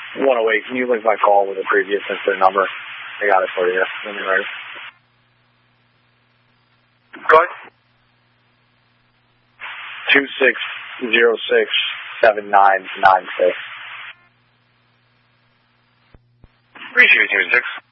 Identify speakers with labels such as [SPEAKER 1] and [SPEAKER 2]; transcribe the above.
[SPEAKER 1] 108, can you link my call with the previous incident number? I got it for you. Let me write it.
[SPEAKER 2] Go ahead.
[SPEAKER 1] 26067996.
[SPEAKER 2] Appreciate you, 6.